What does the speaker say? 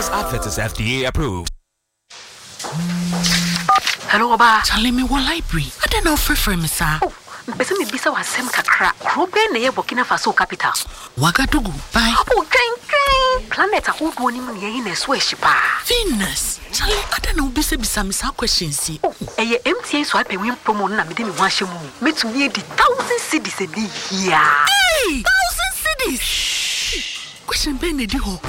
This advert is FDA approved. Hello, Oba. Charlie, me one library. I don't know for me, sir. Person me bisa wasem kakra. Krobe na ye Burkina Faso capital. Wagadugu, bye. Oh, train. Planet a whole one in ye in a sweshipa. Venus. Charlie, I don't know bisa me sa questions. Eye MTA swipe win promo na me de me wanhye mu. Me to me di 1,000 cedis a day here. Hey, 1,000 cedis. Question be na di ho.